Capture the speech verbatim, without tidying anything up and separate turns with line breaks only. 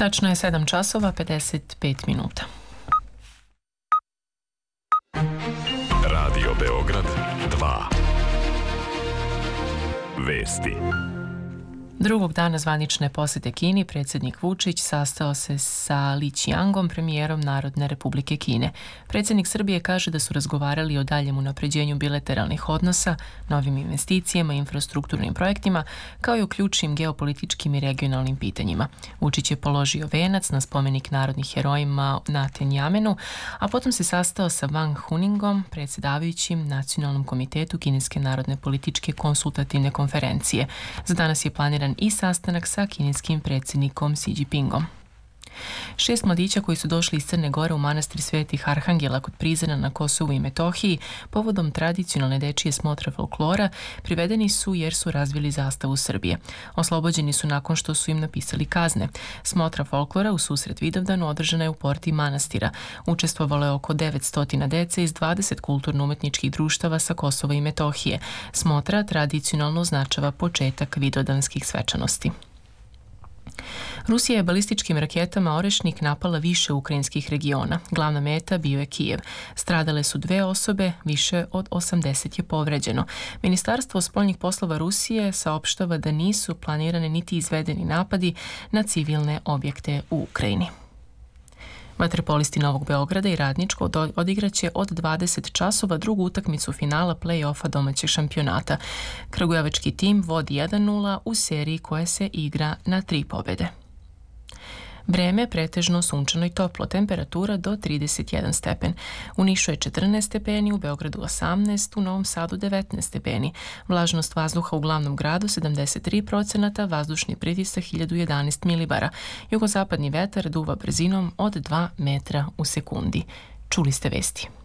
Tačno je sedam časova pedeset pet minuta.
Radio Beograd dva. Vesti.
Drugog dana zvanične posete Kini predsjednik Vučić sastao se sa Li Qiangom, premijerom Narodne Republike Kine. Predsjednik Srbije kaže da su razgovarali o daljem unapređenju bilateralnih odnosa, novim investicijama i infrastrukturnim projektima, kao i o ključnim geopolitičkim i regionalnim pitanjima. Vučić je položio venac na spomenik narodnih herojima na Tenjamenu, a potom se sastao sa Wang Huningom, predsjedavajućim Nacionalnom komitetu Kineske narodne političke konsultativne konferencije. Za danas je planiran i sastanak sa kineskim predsjednikom Xi Jinpingom. Šest mladića koji su došli iz Crne Gore u manastir Svetih Arhangela kod Prizrena na Kosovu i Metohiji povodom tradicionalne dečije smotre folklora privedeni su jer su razvili zastavu Srbije. Oslobođeni su nakon što su im napisali kazne. Smotra folklora u susret Vidovdanu održana je u porti manastira. Učestvovalo je oko devetsto dece iz dvadeset kulturno-umetničkih društava sa Kosova i Metohije. Smotra tradicionalno označava početak vidovdanskih svečanosti. Rusija je balističkim raketama Orešnik napala više ukrajinskih regiona. Glavna meta bio je Kijev. Stradale su dve osobe, više od osamdeset je povređeno. Ministarstvo spoljnih poslova Rusije saopštava da nisu planirane niti izvedeni napadi na civilne objekte u Ukrajini. Vaterpolisti Novog Beograda i Radničko odigraće od dvadeset časova drugu utakmicu finala play-offa domaćeg šampionata. Kragujevački tim vodi jedan nula u seriji koja se igra na tri pobjede. Vreme pretežno sunčano i toplo, temperatura do trideset jedan stepen. U Nišu je četrnaest stepeni, u Beogradu osamnaest, u Novom Sadu devetnaest stepeni. Vlažnost vazduha u glavnom gradu sedamdeset tri procenata, vazdušni pritisak hiljadu jedanaest milibara. Jugozapadni vetar duva brzinom od dva metra u sekundi. Čuli ste vesti.